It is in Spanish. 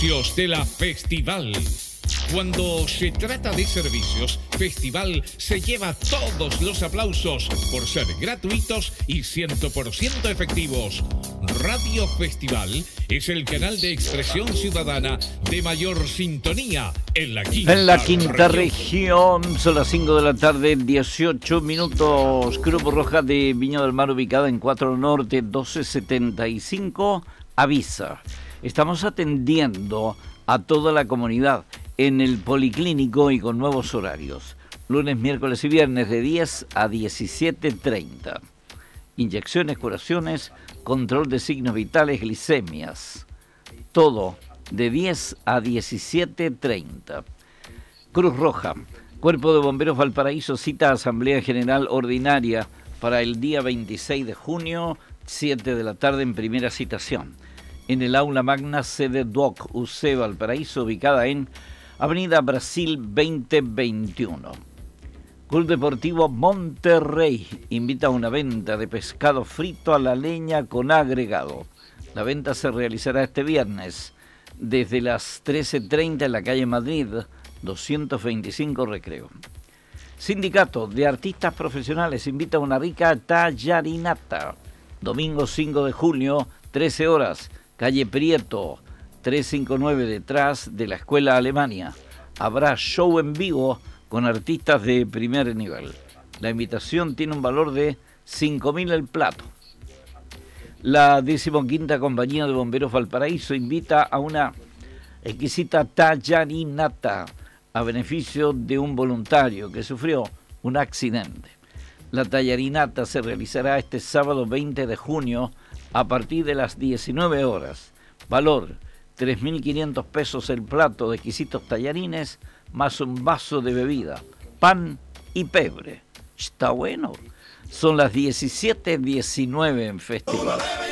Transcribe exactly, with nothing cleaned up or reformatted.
Servicios de la Festival. Cuando se trata de servicios, Festival se lleva todos los aplausos por ser gratuitos y cien por ciento efectivos. Radio Festival es el canal de expresión ciudadana de mayor sintonía en la quinta, en la quinta región. región. Son las cinco de la tarde, dieciocho minutos. Cruz Roja de Viña del Mar, ubicada en cuatro Norte, doce setenta y cinco, avisa. Estamos atendiendo a toda la comunidad en el Policlínico y con nuevos horarios. Lunes, miércoles y viernes de diez a diecisiete treinta. Inyecciones, curaciones, control de signos vitales, glicemias. Todo de diez a diecisiete treinta. Cruz Roja, Cuerpo de Bomberos Valparaíso, cita a Asamblea General Ordinaria para el día veintiséis de junio, siete de la tarde en primera citación. En el Aula Magna, sede D O C U C Valparaíso, ubicada en Avenida Brasil veinte veintiuno. Club Deportivo Monterrey invita a una venta de pescado frito a la leña con agregado. La venta se realizará este viernes desde las trece treinta en la calle Madrid, doscientos veinticinco Recreo. Sindicato de Artistas Profesionales invita a una rica tallarinata. Domingo cinco de junio, trece horas, calle Prieto, trescientos cincuenta y nueve, detrás de la Escuela Alemania. Habrá show en vivo con artistas de primer nivel. La invitación tiene un valor de cinco mil el plato. La decimoquinta Compañía de Bomberos Valparaíso invita a una exquisita tallarinata a beneficio de un voluntario que sufrió un accidente. La tallarinata se realizará este sábado veinte de junio a partir de las diecinueve horas. Valor tres mil quinientos pesos el plato de exquisitos tallarines, más un vaso de bebida, pan y pebre. Está bueno. Son las diecisiete diecinueve en Festival.